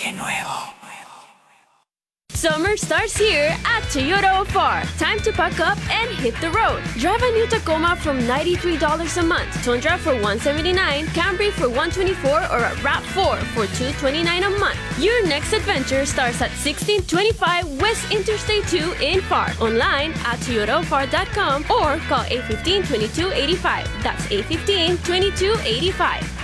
Summer starts here at Toyota Ofar. Time to pack up and hit the road. Drive a new Tacoma from $93 a month, Tundra for $179, Camry for $124, or a RAV4 for $229 a month. Your next adventure starts at 1625 West Interstate 2 in Far. Online at toyotaofar.com or call 815-2285. That's 815-2285.